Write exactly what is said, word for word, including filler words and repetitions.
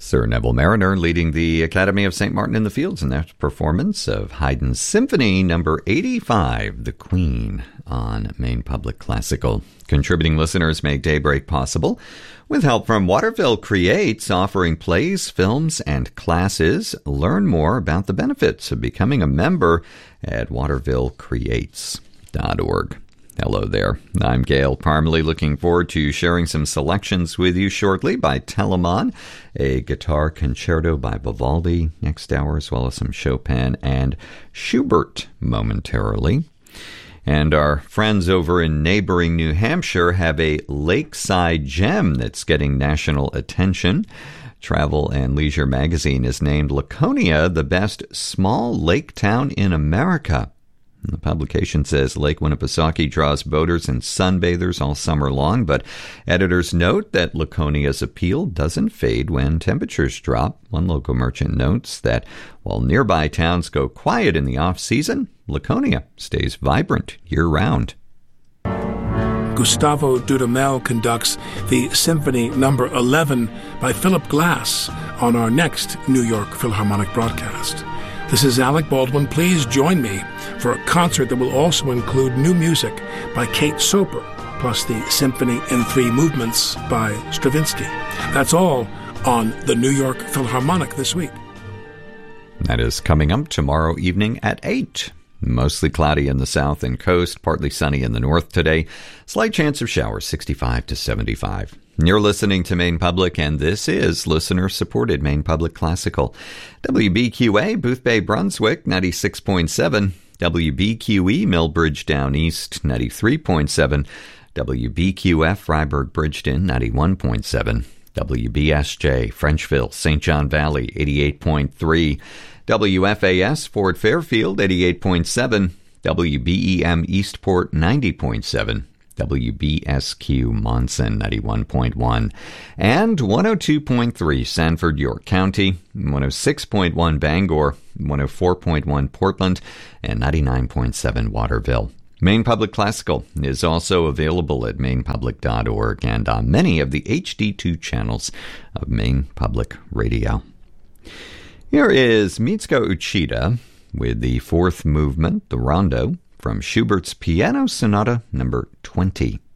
Sir Neville Mariner leading the Academy of Saint Martin in the Fields in that performance of Haydn's Symphony number eighty-five, The Queen, on Maine Public Classical. Contributing listeners make Daybreak possible with help from Waterville Creates, offering plays, films, and classes. Learn more about the benefits of becoming a member at waterville creates dot org. Hello there. I'm Gail Parmalee, looking forward to sharing some selections with you shortly by Telemann, a guitar concerto by Vivaldi next hour, as well as some Chopin and Schubert momentarily. And our friends over in neighboring New Hampshire have a lakeside gem that's getting national attention. Travel and Leisure magazine has named Laconia the best small lake town in America. The publication says Lake Winnipesaukee draws boaters and sunbathers all summer long, but editors note that Laconia's appeal doesn't fade when temperatures drop. One local merchant notes that while nearby towns go quiet in the off-season, Laconia stays vibrant year-round. Gustavo Dudamel conducts the Symphony number eleven by Philip Glass on our next New York Philharmonic broadcast. This is Alec Baldwin. Please join me for a concert that will also include new music by Kate Soper, plus the Symphony in Three Movements by Stravinsky. That's all on the New York Philharmonic this week. That is coming up tomorrow evening at eight. Mostly cloudy in the south and coast, partly sunny in the north today. Slight chance of showers, sixty-five to seventy-five. You're listening to Maine Public, and this is listener-supported Maine Public Classical. W B Q A, Booth Bay, Brunswick, ninety-six point seven. W B Q E, Millbridge Down East, ninety-three point seven. W B Q F, Freiburg Bridgeton, ninety-one point seven. W B S J, Frenchville, Saint John Valley, eighty-eight point three. W F A S, Fort Fairfield, eighty-eight point seven. W B E M, Eastport, ninety point seven. W B S Q Monson, ninety-one point one, and one oh two point three Sanford, York County, one oh six point one Bangor, one oh four point one Portland, and ninety-nine point seven Waterville. Maine Public Classical is also available at maine public dot org and on many of the H D two channels of Maine Public Radio. Here is Mitsuko Uchida with the fourth movement, the Rondo, from Schubert's Piano Sonata number twenty.